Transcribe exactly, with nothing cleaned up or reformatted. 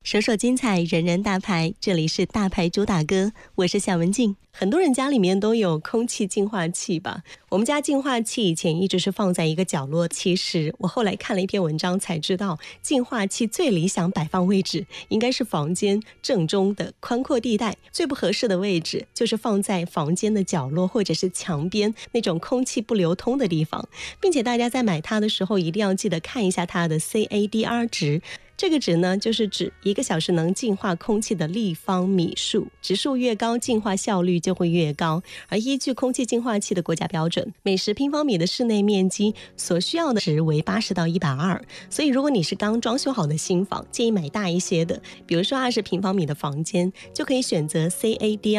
首首精彩，人人大牌，这里是大牌主打歌，我是小文静。很多人家里面都有空气净化器吧？我们家净化器以前一直是放在一个角落，其实我后来看了一篇文章才知道，净化器最理想摆放位置应该是房间正中的宽阔地带，最不合适的位置就是放在房间的角落或者是墙边那种空气不流通的地方，并且大家在买它的时候一定要记得看一下它的 C A D R 值。这个值呢，就是指一个小时能净化空气的立方米数，值数越高，净化效率就会越高。而依据空气净化器的国家标准，每十平方米的室内面积所需要的值为八十到一百二。所以如果你是刚装修好的新房，建议买大一些的，比如说二十平方米的房间，就可以选择 C A D R